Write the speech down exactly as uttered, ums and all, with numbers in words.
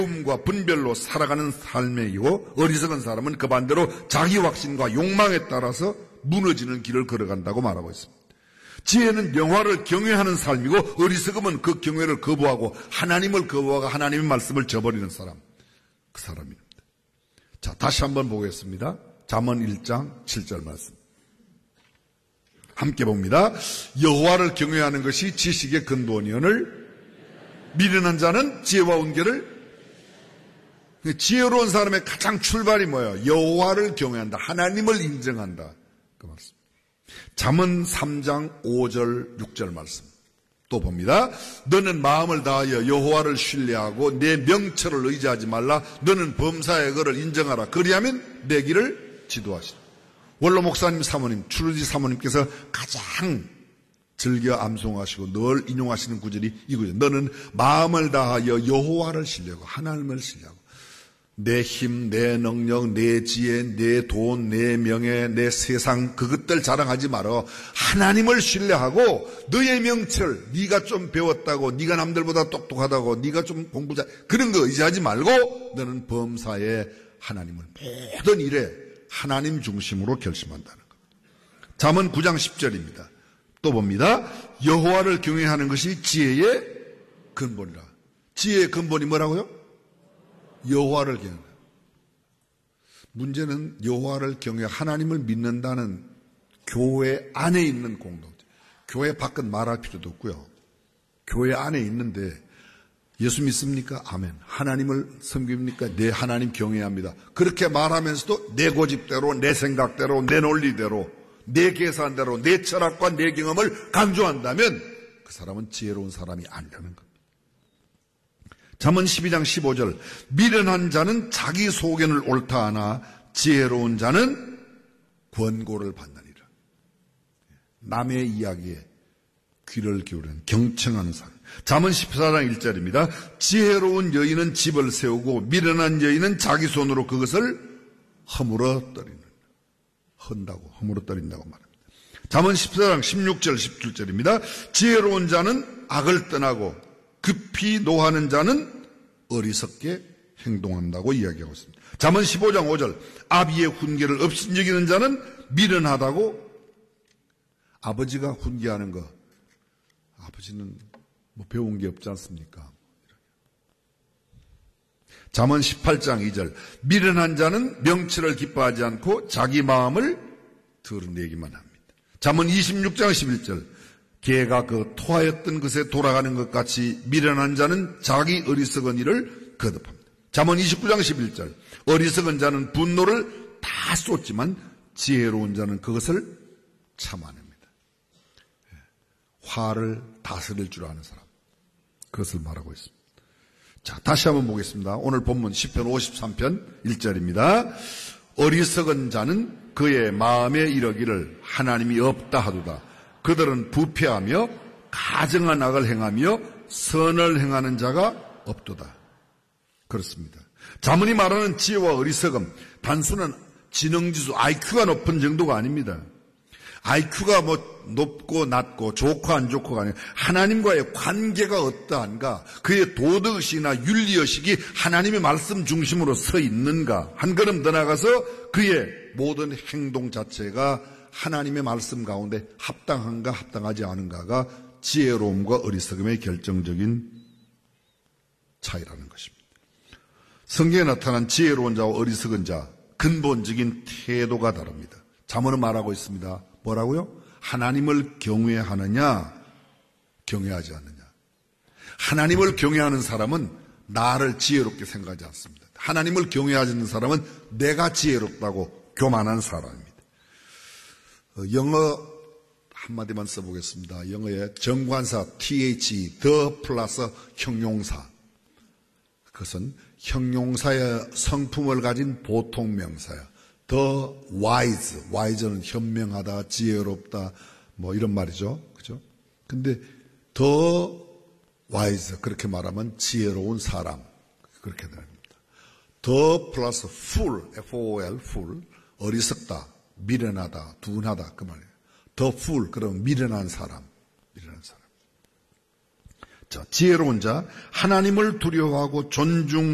과 분별로 살아가는 삶이고, 어리석은 사람은 그 반대로 자기 확신과 욕망에 따라서 무너지는 길을 걸어간다고 말하고 있습니다. 지혜는 여호와를 경외하는 삶이고, 어리석음은 그 경외를 거부하고 하나님을 거부하고 하나님의 말씀을 저버리는 사람, 그 사람입니다. 자, 다시 한번 보겠습니다. 잠언 일 장 칠 절 말씀 함께 봅니다. 여호와를 경외하는 것이 지식의 근본이오늘 미련한 자는 지혜와 온결을. 지혜로운 사람의 가장 출발이 뭐예요? 여호와를 경외한다, 하나님을 인정한다, 그 말씀. 잠언 삼 장 오 절 육 절 말씀 또 봅니다. 너는 마음을 다하여 여호와를 신뢰하고 내 명철을 의지하지 말라. 너는 범사의 거를 인정하라. 그리하면 내 길을 지도하시라. 원로 목사님 사모님, 추르지 사모님께서 가장 즐겨 암송하시고 늘 인용하시는 구절이 이 구절. 너는 마음을 다하여 여호와를 신뢰하고 하나님을 신뢰하고 내 힘, 내 능력, 내 지혜, 내 돈, 내 명예, 내 세상 그것들 자랑하지 말어. 하나님을 신뢰하고 너의 명철, 네가 좀 배웠다고, 네가 남들보다 똑똑하다고, 네가 좀 공부 잘, 그런 거 의지하지 말고 너는 범사에 하나님을 모든 일에 하나님 중심으로 결심한다는 것. 잠언 구 장 십 절입니다. 또 봅니다. 여호와를 경외하는 것이 지혜의 근본이라. 지혜의 근본이 뭐라고요? 여호와를 경외한다. 문제는 여호와를 경외, 하나님을 믿는다는 교회 안에 있는 공동체. 교회 밖은 말할 필요도 없고요. 교회 안에 있는데 예수 믿습니까? 아멘. 하나님을 섬깁니까? 네, 하나님 경외합니다. 그렇게 말하면서도 내 고집대로, 내 생각대로, 내 논리대로, 내 계산대로, 내 철학과 내 경험을 강조한다면 그 사람은 지혜로운 사람이 아니라는 겁니다. 잠언 십이 장 십오 절 미련한 자는 자기 소견을 옳다 하나 지혜로운 자는 권고를 받느니라. 남의 이야기에 귀를 기울이는 경청하는 사람. 잠언 십사 장 일 절입니다. 지혜로운 여인은 집을 세우고 미련한 여인은 자기 손으로 그것을 허물어뜨리는, 헌다고 허물어뜨린다고 말합니다. 잠언 십사 장 십육 절 십칠 절입니다. 지혜로운 자는 악을 떠나고 급히 노하는 자는 어리석게 행동한다고 이야기하고 있습니다. 잠언 십오 장 오 절 아비의 훈계를 업신여기는 자는 미련하다고. 아버지가 훈계하는 거, 아버지는 뭐 배운 게 없지 않습니까? 잠언 십팔 장 이 절 미련한 자는 명철을 기뻐하지 않고 자기 마음을 드러내기만 합니다. 잠언 이십육 장 십일 절 개가 그 토하였던 것에 돌아가는 것 같이 미련한 자는 자기 어리석은 일을 거듭합니다. 잠언 이십구 장 십일 절 어리석은 자는 분노를 다 쏟지만 지혜로운 자는 그것을 참아냅니다. 화를 다스릴 줄 아는 사람, 그것을 말하고 있습니다. 자, 다시 한번 보겠습니다. 오늘 본문 시편 오십삼 편 일 절입니다. 어리석은 자는 그의 마음에 이르기를 하나님이 없다 하도다. 그들은 부패하며 가증한 악을 행하며 선을 행하는 자가 없도다. 그렇습니다. 잠언이 말하는 지혜와 어리석음, 단순한 지능지수 아이큐가 높은 정도가 아닙니다. 아이큐가 뭐 높고 낮고 좋고 안 좋고가 아니라 하나님과의 관계가 어떠한가, 그의 도덕의식이나 윤리의식이 하나님의 말씀 중심으로 서 있는가, 한 걸음 더 나가서 그의 모든 행동 자체가 하나님의 말씀 가운데 합당한가 합당하지 않은가가 지혜로움과 어리석음의 결정적인 차이라는 것입니다. 성경에 나타난 지혜로운 자와 어리석은 자, 근본적인 태도가 다릅니다. 잠언은 말하고 있습니다. 뭐라고요? 하나님을 경외하느냐, 경외하지 않느냐. 하나님을 경외하는 사람은 나를 지혜롭게 생각하지 않습니다. 하나님을 경외하지 않는 사람은 내가 지혜롭다고 교만한 사람입니다. 영어 한마디만 써보겠습니다. 영어의 정관사 th, the 플러스 형용사. 그것은 형용사의 성품을 가진 보통명사야. The wise, wise는 현명하다, 지혜롭다, 뭐 이런 말이죠. 그죠? 근데 the wise, 그렇게 말하면 지혜로운 사람. 그렇게 됩니다. the 플러스 fool, F-O-O-L, fool, 어리석다, 미련하다, 둔하다, 그 말이에요. the fool, 그럼 미련한 사람, 미련한 사람. 자, 지혜로운 자, 하나님을 두려워하고 존중